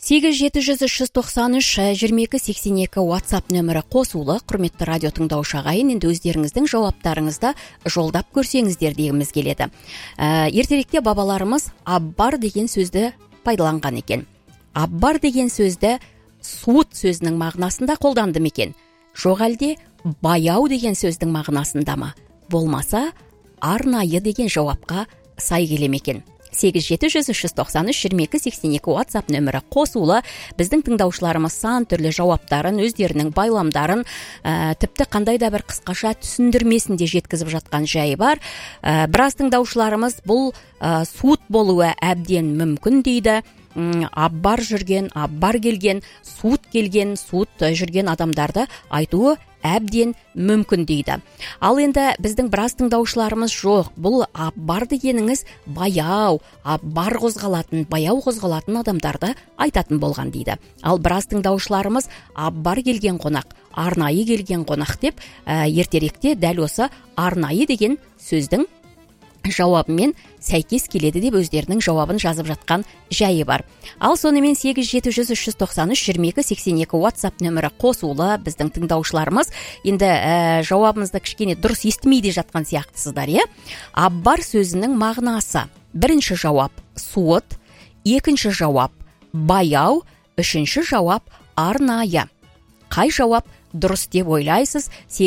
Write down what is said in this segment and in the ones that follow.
8-700-393-22-82 WhatsApp нөмірі қосулы. Құрметті радио тыңдаушы ағайын, енді өздеріңіздің жауаптарыңызды жолдап көрсеңіздер дегіміз келеді. Ертеректе бабаларымыз аббар деген сөзді пайдаланған екен. Аббар деген сөзді суыт сөзінің мағынасында қолданды ма екен? Жоқ әлде баяу деген сөздің мағынасында ма? Болмаса арнайы деген жауапқа сай келе ме екен? 8-700-393-22-82 WhatsApp нөмірі қосулы. Біздің тыңдаушыларымыз сан түрлі жауаптарын, өздерінің байламдарын, тіпті қандай да бір қысқаша түсіндірмесінде жеткізіп жатқан жайы бар. Біраз тыңдаушыларымыз бұл суыт болуы әбден мүмкін дейді. Аббар жүрген, аббар келген, суыт келген, суыт жүрген адамдарды айтуы әбден мүмкін дейді. Ал енді біздің біраз тыңдаушыларымыз жоқ, бұл аббар дегеніңіз баяу, аббар қозғалатын, баяу қозғалатын адамдарды айтатын болған дейді. Ал біраз тыңдаушыларымыз аббар келген қонақ, арнайы келген қонақ деп, ертеректе дәл осы арнайы деген сөздің жауабымен сәйкес келеді деп өздерінің жауабын жазып жатқан жайы бар. Ал сонымен 8-700-393-22-82 WhatsApp нөмірі қосулы. Біздің тыңдаушыларымыз енді жауабымызды кішкене дұрыс естімейді жатқан сияқтысыздар, е? Аббар сөзінің мағынасы: бірінші жауап суыт, екінші жауап баяу, үшінші жауап арнайы. Қай жауап дұрыс деп ойлайсыз?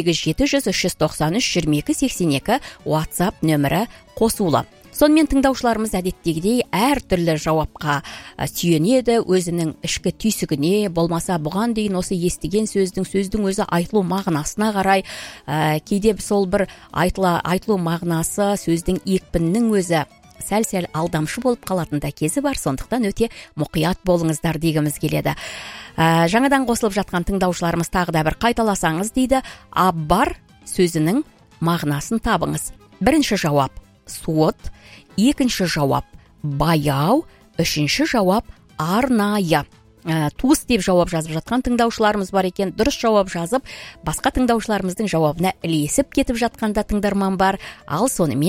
8-700-393-22-82 WhatsApp нөмірі қосулы. Сонымен тыңдаушыларымыз әдеттегідей әр түрлі жауапқа сүйенеді, өзінің ішкі түйсігіне, болмаса бұған дейін осы естіген сөздің өзі айтылу мағынасына қарай, кейде сол бір айтылу мағынасы, сөздің екпіннің өзі сәл-сәл алдамшы болып қалатын да кезі бар. Сондықтан өте мұқият болыңыздар дегіміз келеді. Жаңадан қосылып жатқан тыңдаушыларымыз тағы да бір қайталасаңыз дейді. Аббар сөзінің мағынасын табыңыз. Бірінші жауап суыт, екінші жауап баяу, үшінші жауап арнайы. Туыс деп жауап жазып жатқан тыңдаушыларымыз бар екен. Дұрыс жауап жазып, басқа тыңдаушыларымыздың жауабына ілесіп кетіп жатқанда тыңдарман бар. Ал сонымен